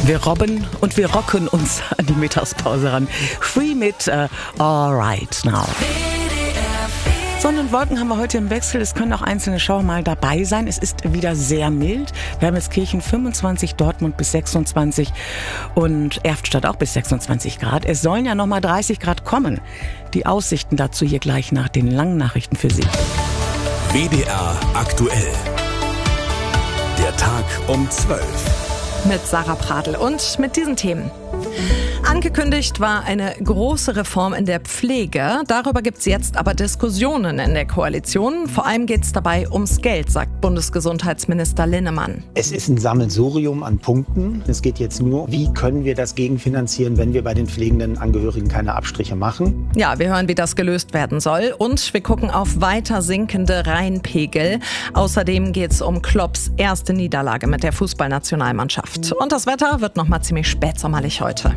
Wir robben und wir rocken uns an die Mittagspause ran. Free mit Alright Now. Sonne und Wolken haben wir heute im Wechsel. Es können auch einzelne Schauer mal dabei sein. Es ist wieder sehr mild. Wermelskirchen 25, Dortmund bis 26 und Erftstadt auch bis 26 Grad. Es sollen ja nochmal 30 Grad kommen. Die Aussichten dazu hier gleich nach den langen Nachrichten für Sie. WDR aktuell. Der Tag um 12. Mit Sarah Pradl und mit diesen Themen. Angekündigt war eine große Reform in der Pflege. Darüber gibt es jetzt aber Diskussionen in der Koalition. Vor allem geht es dabei ums Geld, sagt Bundesgesundheitsminister Linnemann. Es ist ein Sammelsurium an Punkten. Es geht jetzt nur, wie können wir das gegenfinanzieren, wenn wir bei den pflegenden Angehörigen keine Abstriche machen. Ja, wir hören, wie das gelöst werden soll. Und wir gucken auf weiter sinkende Rheinpegel. Außerdem geht es um Klopps erste Niederlage mit der Fußballnationalmannschaft. Und das Wetter wird noch mal ziemlich spätsommerlich heute.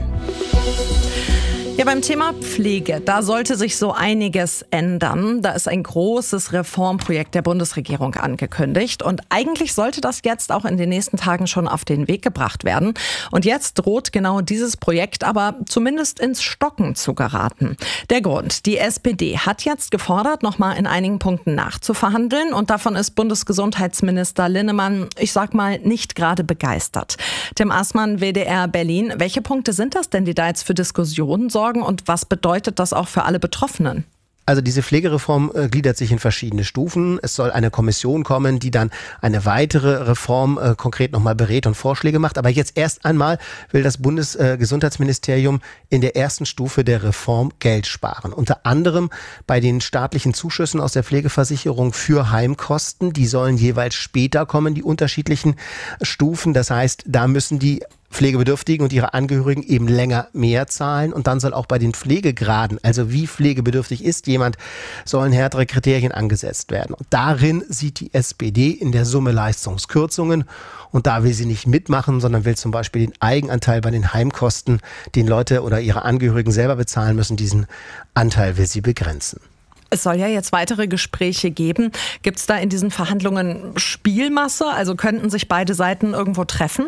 Ja, beim Thema Pflege, da sollte sich so einiges ändern. Da ist ein großes Reformprojekt der Bundesregierung angekündigt. Und eigentlich sollte das jetzt auch in den nächsten Tagen schon auf den Weg gebracht werden. Und jetzt droht genau dieses Projekt aber zumindest ins Stocken zu geraten. Der Grund: Die SPD hat jetzt gefordert, nochmal in einigen Punkten nachzuverhandeln. Und davon ist Bundesgesundheitsminister Linnemann, ich sag mal, nicht gerade begeistert. Tim Aßmann, WDR Berlin. Welche Punkte sind das denn, die da jetzt für Diskussionen sorgen? Und was bedeutet das auch für alle Betroffenen? Also diese Pflegereform gliedert sich in verschiedene Stufen. Es soll eine Kommission kommen, die dann eine weitere Reform konkret nochmal berät und Vorschläge macht. Aber jetzt erst einmal will das Bundesgesundheitsministerium in der ersten Stufe der Reform Geld sparen. Unter anderem bei den staatlichen Zuschüssen aus der Pflegeversicherung für Heimkosten. Die sollen jeweils später kommen, die unterschiedlichen Stufen. Das heißt, da müssen die Pflegebedürftigen und ihre Angehörigen eben länger mehr zahlen. Und dann soll auch bei den Pflegegraden, also wie pflegebedürftig ist jemand, sollen härtere Kriterien angesetzt werden. Und darin sieht die SPD in der Summe Leistungskürzungen. Und da will sie nicht mitmachen, sondern will zum Beispiel den Eigenanteil bei den Heimkosten, den Leute oder ihre Angehörigen selber bezahlen müssen, diesen Anteil will sie begrenzen. Es soll ja jetzt weitere Gespräche geben. Gibt es da in diesen Verhandlungen Spielmasse? Also könnten sich beide Seiten irgendwo treffen?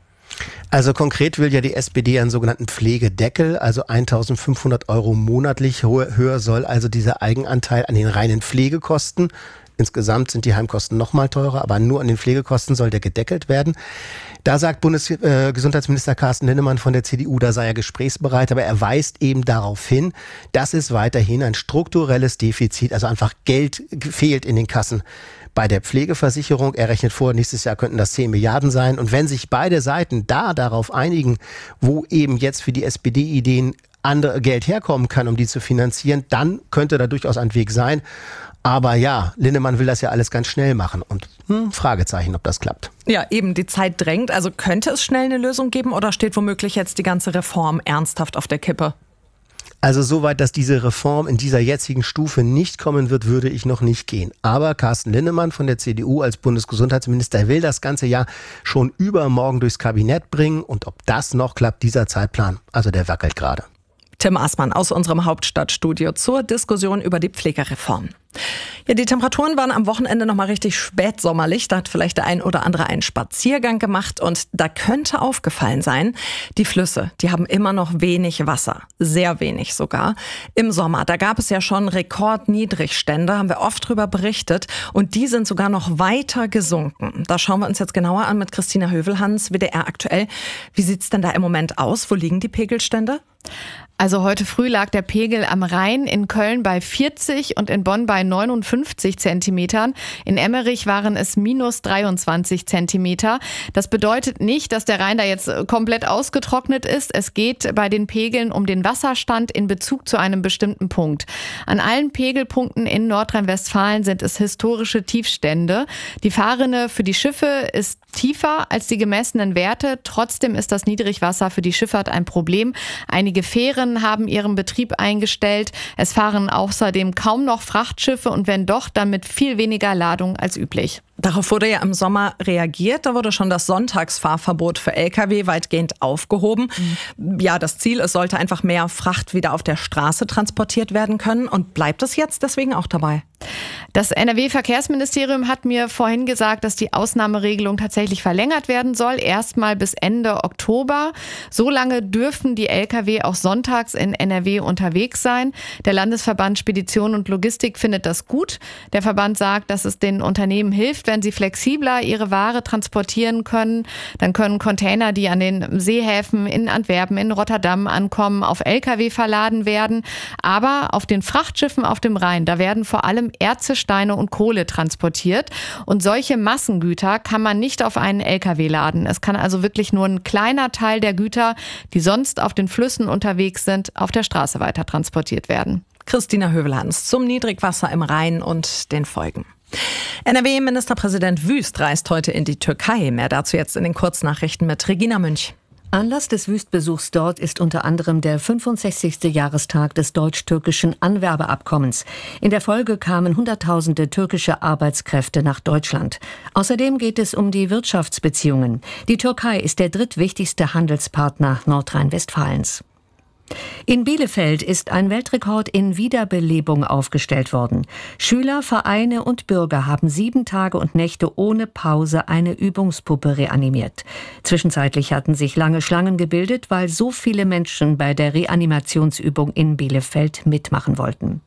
Also konkret will ja die SPD einen sogenannten Pflegedeckel, also 1.500 € monatlich. Höher soll also dieser Eigenanteil an den reinen Pflegekosten. Insgesamt sind die Heimkosten noch mal teurer, aber nur an den Pflegekosten soll der gedeckelt werden. Da sagt Bundesgesundheitsminister Carsten Linnemann von der CDU, da sei er gesprächsbereit, aber er weist eben darauf hin, dass es weiterhin ein strukturelles Defizit, also einfach Geld fehlt in den Kassen bei der Pflegeversicherung. Er rechnet vor, nächstes Jahr könnten das 10 Milliarden sein. Und wenn sich beide Seiten darauf einigen, wo eben jetzt für die SPD-Ideen andere Geld herkommen kann, um die zu finanzieren, dann könnte da durchaus ein Weg sein. Aber ja, Linnemann will das ja alles ganz schnell machen und Fragezeichen, ob das klappt. Ja, eben, die Zeit drängt. Also könnte es schnell eine Lösung geben oder steht womöglich jetzt die ganze Reform ernsthaft auf der Kippe? Also soweit, dass diese Reform in dieser jetzigen Stufe nicht kommen wird, würde ich noch nicht gehen. Aber Carsten Linnemann von der CDU als Bundesgesundheitsminister will das ganze Jahr schon übermorgen durchs Kabinett bringen. Und ob das noch klappt, dieser Zeitplan, also der wackelt gerade. Tim Aßmann aus unserem Hauptstadtstudio zur Diskussion über die Pflegereform. Ja, die Temperaturen waren am Wochenende noch mal richtig spätsommerlich. Da hat vielleicht der ein oder andere einen Spaziergang gemacht und da könnte aufgefallen sein, die Flüsse, die haben immer noch wenig Wasser. Sehr wenig sogar. Im Sommer, da gab es ja schon Rekordniedrigstände, haben wir oft drüber berichtet und die sind sogar noch weiter gesunken. Da schauen wir uns jetzt genauer an mit Christina Hövelhans, WDR aktuell. Wie sieht's denn da im Moment aus? Wo liegen die Pegelstände? Also heute früh lag der Pegel am Rhein in Köln bei 40 und in Bonn bei 59 Zentimetern. In Emmerich waren es minus 23 Zentimeter. Das bedeutet nicht, dass der Rhein da jetzt komplett ausgetrocknet ist. Es geht bei den Pegeln um den Wasserstand in Bezug zu einem bestimmten Punkt. An allen Pegelpunkten in Nordrhein-Westfalen sind es historische Tiefstände. Die Fahrrinne für die Schiffe ist tiefer als die gemessenen Werte. Trotzdem ist das Niedrigwasser für die Schifffahrt ein Problem. Einige Fähren haben ihren Betrieb eingestellt. Es fahren außerdem kaum noch Frachtschiffe und wenn doch, dann mit viel weniger Ladung als üblich. Darauf wurde ja im Sommer reagiert. Da wurde schon das Sonntagsfahrverbot für Lkw weitgehend aufgehoben. Ja, das Ziel, es sollte einfach mehr Fracht wieder auf der Straße transportiert werden können. Und bleibt es jetzt deswegen auch dabei? Das NRW-Verkehrsministerium hat mir vorhin gesagt, dass die Ausnahmeregelung tatsächlich verlängert werden soll, erstmal bis Ende Oktober. So lange dürfen die Lkw auch sonntags in NRW unterwegs sein. Der Landesverband Spedition und Logistik findet das gut. Der Verband sagt, dass es den Unternehmen hilft, wenn sie flexibler ihre Ware transportieren können. Dann können Container, die an den Seehäfen in Antwerpen, in Rotterdam ankommen, auf Lkw verladen werden. Aber auf den Frachtschiffen auf dem Rhein, da werden vor allem Erze, Steine und Kohle transportiert. Und solche Massengüter kann man nicht auf einen Lkw laden. Es kann also wirklich nur ein kleiner Teil der Güter, die sonst auf den Flüssen unterwegs sind, auf der Straße weiter transportiert werden. Christina Hövelhans zum Niedrigwasser im Rhein und den Folgen. NRW-Ministerpräsident Wüst reist heute in die Türkei. Mehr dazu jetzt in den Kurznachrichten mit Regina Münch. Anlass des Wüst-Besuchs dort ist unter anderem der 65. Jahrestag des deutsch-türkischen Anwerbeabkommens. In der Folge kamen Hunderttausende türkische Arbeitskräfte nach Deutschland. Außerdem geht es um die Wirtschaftsbeziehungen. Die Türkei ist der drittwichtigste Handelspartner Nordrhein-Westfalens. In Bielefeld ist ein Weltrekord in Wiederbelebung aufgestellt worden. Schüler, Vereine und Bürger haben 7 Tage und Nächte ohne Pause eine Übungspuppe reanimiert. Zwischenzeitlich hatten sich lange Schlangen gebildet, weil so viele Menschen bei der Reanimationsübung in Bielefeld mitmachen wollten.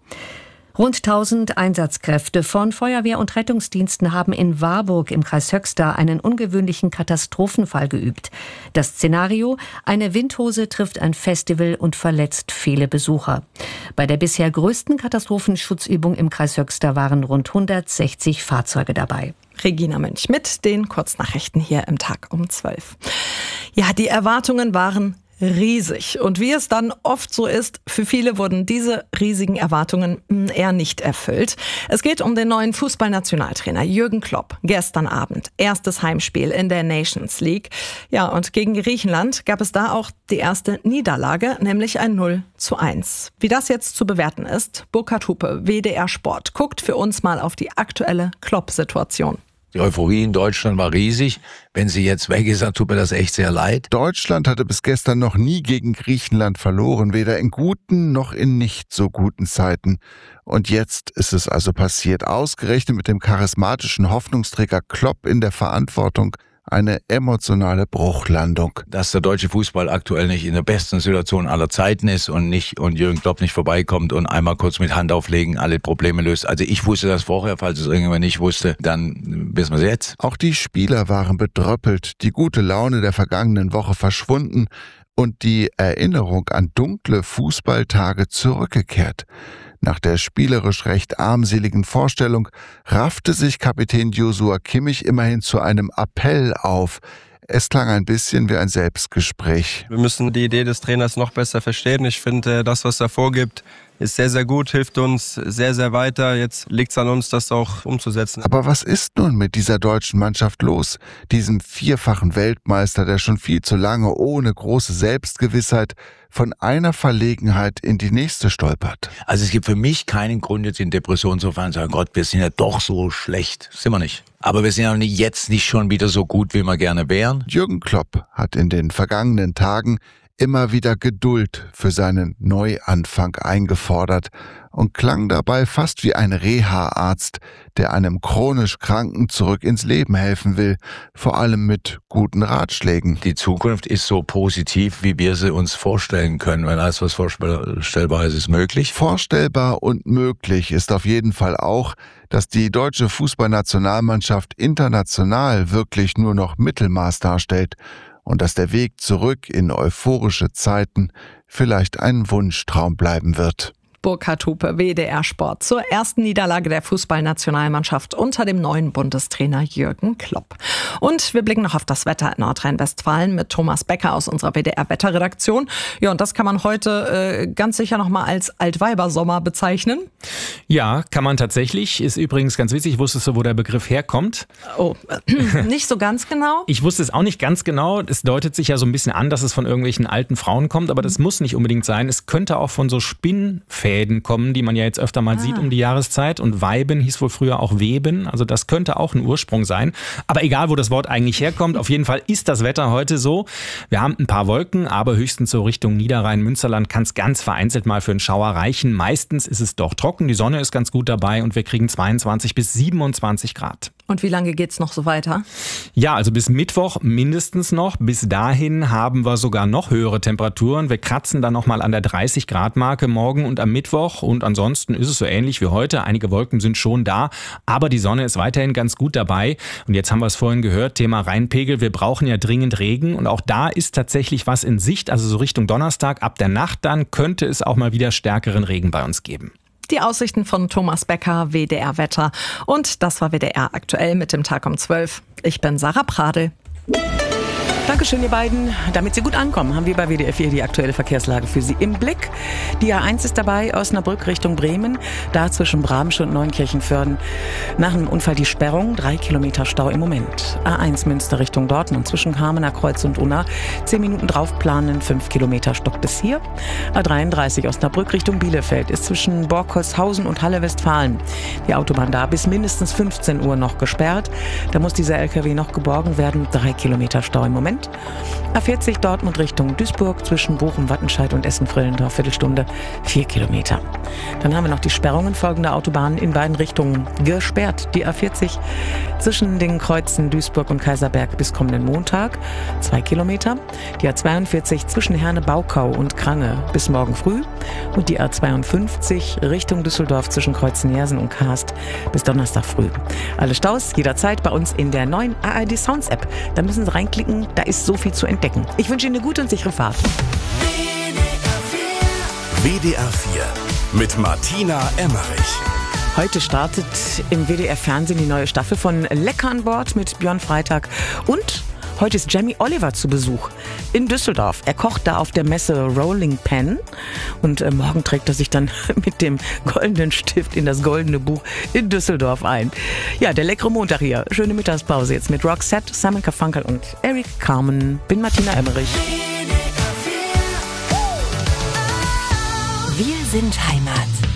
Rund 1000 Einsatzkräfte von Feuerwehr und Rettungsdiensten haben in Warburg im Kreis Höxter einen ungewöhnlichen Katastrophenfall geübt. Das Szenario: eine Windhose trifft ein Festival und verletzt viele Besucher. Bei der bisher größten Katastrophenschutzübung im Kreis Höxter waren rund 160 Fahrzeuge dabei. Regina Münch mit den Kurznachrichten hier im Tag um 12. Ja, die Erwartungen waren riesig. Und wie es dann oft so ist, für viele wurden diese riesigen Erwartungen eher nicht erfüllt. Es geht um den neuen Fußballnationaltrainer Jürgen Klopp. Gestern Abend erstes Heimspiel in der Nations League. Ja, und gegen Griechenland gab es da auch die erste Niederlage, nämlich ein 0:1. Wie das jetzt zu bewerten ist, Burkhard Hupe, WDR Sport, guckt für uns mal auf die aktuelle Klopp-Situation. Die Euphorie in Deutschland war riesig. Wenn sie jetzt weg ist, dann tut mir das echt sehr leid. Deutschland hatte bis gestern noch nie gegen Griechenland verloren, weder in guten noch in nicht so guten Zeiten. Und jetzt ist es also passiert. Ausgerechnet mit dem charismatischen Hoffnungsträger Klopp in der Verantwortung. Eine emotionale Bruchlandung. Dass der deutsche Fußball aktuell nicht in der besten Situation aller Zeiten ist und Jürgen Klopp nicht vorbeikommt und einmal kurz mit Hand auflegen alle Probleme löst. Also ich wusste das vorher, falls es irgendjemand nicht wusste, dann wissen wir es jetzt. Auch die Spieler waren bedröppelt, die gute Laune der vergangenen Woche verschwunden und die Erinnerung an dunkle Fußballtage zurückgekehrt. Nach der spielerisch recht armseligen Vorstellung raffte sich Kapitän Joshua Kimmich immerhin zu einem Appell auf. Es klang ein bisschen wie ein Selbstgespräch. Wir müssen die Idee des Trainers noch besser verstehen. Ich finde, das, was er vorgibt, ist sehr, sehr gut, hilft uns sehr, sehr weiter. Jetzt liegt es an uns, das auch umzusetzen. Aber was ist nun mit dieser deutschen Mannschaft los? Diesem vierfachen Weltmeister, der schon viel zu lange ohne große Selbstgewissheit von einer Verlegenheit in die nächste stolpert. Also es gibt für mich keinen Grund, jetzt in Depression zu fallen und zu sagen, Gott, wir sind ja doch so schlecht. Sind wir nicht. Aber wir sind ja jetzt nicht schon wieder so gut, wie wir gerne wären. Jürgen Klopp hat in den vergangenen Tagen immer wieder Geduld für seinen Neuanfang eingefordert und klang dabei fast wie ein Reha-Arzt, der einem chronisch Kranken zurück ins Leben helfen will, vor allem mit guten Ratschlägen. Die Zukunft ist so positiv, wie wir sie uns vorstellen können, weil alles, was vorstellbar ist, ist möglich. Vorstellbar und möglich ist auf jeden Fall auch, dass die deutsche Fußballnationalmannschaft international wirklich nur noch Mittelmaß darstellt und dass der Weg zurück in euphorische Zeiten vielleicht ein Wunschtraum bleiben wird. Burkhard Hupe, WDR Sport, zur ersten Niederlage der Fußballnationalmannschaft unter dem neuen Bundestrainer Jürgen Klopp. Und wir blicken noch auf das Wetter in Nordrhein-Westfalen mit Thomas Becker aus unserer WDR-Wetterredaktion. Ja, und das kann man heute ganz sicher noch mal als Altweibersommer bezeichnen. Ja, kann man tatsächlich. Ist übrigens ganz witzig. Wusstest du, wo der Begriff herkommt? Oh, nicht so ganz genau? Ich wusste es auch nicht ganz genau. Es deutet sich ja so ein bisschen an, dass es von irgendwelchen alten Frauen kommt, aber das muss nicht unbedingt sein. Es könnte auch von so Spinnfäden Wolkenfäden kommen, die man ja jetzt öfter mal sieht um die Jahreszeit. Und Weiben hieß wohl früher auch Weben. Also das könnte auch ein Ursprung sein. Aber egal, wo das Wort eigentlich herkommt, auf jeden Fall ist das Wetter heute so. Wir haben ein paar Wolken, aber höchstens so Richtung Niederrhein, Münsterland kann es ganz vereinzelt mal für einen Schauer reichen. Meistens ist es doch trocken, die Sonne ist ganz gut dabei und wir kriegen 22 bis 27 Grad. Und wie lange geht's noch so weiter? Ja, also bis Mittwoch mindestens noch. Bis dahin haben wir sogar noch höhere Temperaturen. Wir kratzen dann nochmal an der 30-Grad-Marke morgen und am Mittwoch. Und ansonsten ist es so ähnlich wie heute. Einige Wolken sind schon da, aber die Sonne ist weiterhin ganz gut dabei. Und jetzt haben wir es vorhin gehört, Thema Rheinpegel. Wir brauchen ja dringend Regen. Und auch da ist tatsächlich was in Sicht. Also so Richtung Donnerstag, ab der Nacht dann könnte es auch mal wieder stärkeren Regen bei uns geben. Die Aussichten von Thomas Becker, WDR Wetter. Und das war WDR aktuell mit dem Tag um 12. Ich bin Sarah Pradel. Dankeschön, ihr beiden. Damit Sie gut ankommen, haben wir bei WDR 4 die aktuelle Verkehrslage für Sie im Blick. Die A1 ist dabei, Osnabrück Richtung Bremen, da zwischen Bramsche und Neunkirchen-Vörden. Nach einem Unfall die Sperrung, 3 Kilometer Stau im Moment. A1 Münster Richtung Dortmund, zwischen Kamener Kreuz und Unna, 10 Minuten draufplanen, 5 Kilometer stockt es hier. A33 Osnabrück Richtung Bielefeld ist zwischen Borkholzhausen und Halle-Westfalen. Die Autobahn da bis mindestens 15 Uhr noch gesperrt. Da muss dieser LKW noch geborgen werden, 3 Kilometer Stau im Moment. A40 Dortmund Richtung Duisburg zwischen Bochum, Wattenscheid und Essen-Frillendorf, Viertelstunde, 4 Kilometer. Dann haben wir noch die Sperrungen folgender Autobahnen in beiden Richtungen gesperrt. Die A40 zwischen den Kreuzen Duisburg und Kaiserberg bis kommenden Montag, 2 Kilometer. Die A42 zwischen Herne-Baukau und Krange bis morgen früh. Und die A52 Richtung Düsseldorf zwischen Kreuzen-Jersen und Kaast bis Donnerstag früh. Alle Staus jederzeit bei uns in der neuen ARD Sounds App. Da müssen Sie reinklicken, da ist so viel zu entdecken. Ich wünsche Ihnen eine gute und sichere Fahrt. WDR 4 mit Martina Emmerich. Heute startet im WDR Fernsehen die neue Staffel von Lecker an Bord mit Björn Freitag. Und heute ist Jamie Oliver zu Besuch in Düsseldorf. Er kocht da auf der Messe Rolling Pen und morgen trägt er sich dann mit dem goldenen Stift in das goldene Buch in Düsseldorf ein. Ja, der leckere Montag hier. Schöne Mittagspause jetzt mit Roxette, Simon Garfunkel und Eric Carmen. Bin Martina Emmerich. Wir sind Heimat.